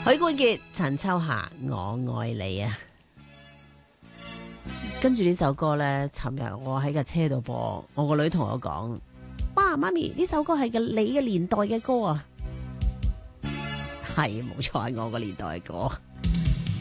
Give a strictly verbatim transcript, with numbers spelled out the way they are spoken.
許冠傑、陳秋霞，我愛你啊！跟住呢首歌呢，尋日我喺架車度播，我個女同我講：爸媽咪，呢首歌係嘅你嘅年代嘅歌啊！係冇錯，係我個年代嘅歌。